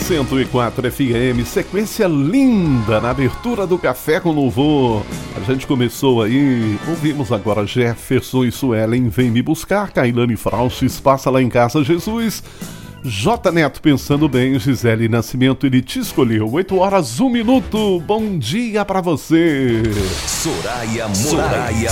104 FM, sequência linda na abertura do Café com Louvor. A gente começou aí, ouvimos agora Jefferson e Suelen, Vem Me Buscar, Kailane Frauches, Passa Lá em Casa Jesus, J Neto Pensando Bem, Gisele Nascimento, Ele Te Escolheu, 8 horas 1 minuto, bom dia pra você. Soraya Moraes.